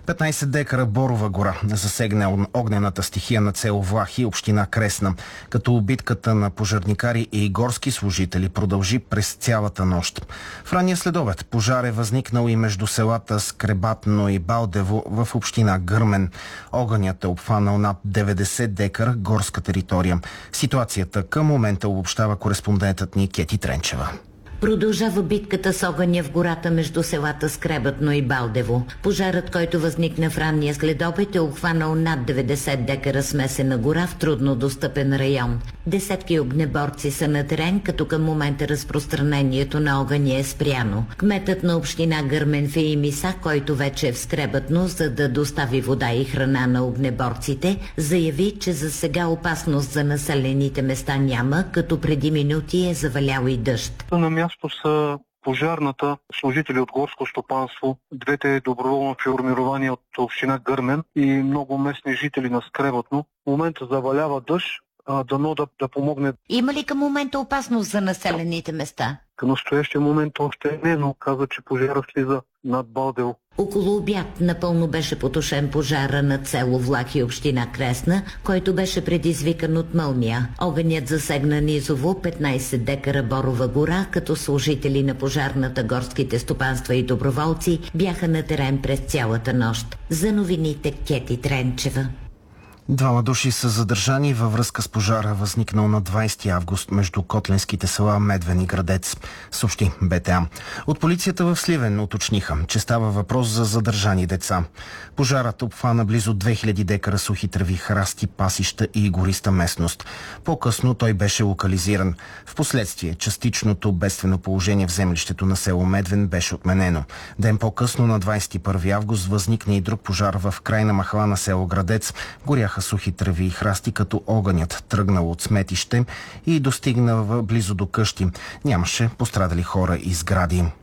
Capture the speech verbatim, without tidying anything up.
петнайсет декара борова гора засегна огнената стихия на село Влахи, община Кресна, като битката на пожарникари и горски служители продължи през цялата нощ. В ранния следобед пожар е възникнал и между селата Скребатно и Балдево в община Гърмен. Огънят е обхванал над деветдесет декара горска територия. Ситуацията към момента обобщава кореспондентът ни Кети Тренчева. Продължава битката с огъня в гората между селата Скребатно и Балдево. Пожарът, който възникна в ранния следобед, е обхванал над деветдесет декара смесена гора в трудно достъпен район. Десетки огнеборци са на терен, като към момента разпространението на огъня е спряно. Кметът на община Гърмен Феим Иса, който вече е в Скребатно, за да достави вода и храна на огнеборците, заяви, че за сега опасност за населените места няма, като преди минути е завалял и дъжд. На място са пожарната, служители от горско стопанство, двете доброволни формирования от община Гърмен и много местни жители на Скребатно. В момента завалява дъжд, а дано да, да помогне. Има ли към момента опасност за населените места? Към настоящия момент още не, но каза, че пожарът слиза над Балдево. Около обяд напълно беше потушен пожара над село Влахи, община Кресна, който беше предизвикан от мълния. Огънят засегна низово петнайсет декара борова гора, като служители на пожарната, горските стопанства и доброволци бяха на терен през цялата нощ. За новините Кети Тренчева. Двама души са задържани във връзка с пожара, възникнал на двайсети август между котлинските села Медвен и Градец, съобщи БТА. От полицията в Сливен уточниха, че става въпрос за задържани деца. Пожарът обхвана близо две хиляди декара сухи треви, храсти, пасища и гориста местност. По-късно той беше локализиран. Впоследствие частичното бедствено положение в землището на село Медвен беше отменено. Ден по-късно, на двайсети първи август, възникна и друг пожар в крайна махала на село Градец. Горяха сухи треви и храсти, като огънят тръгнал от сметище и достигна близо до къщи. Нямаше пострадали хора и сгради.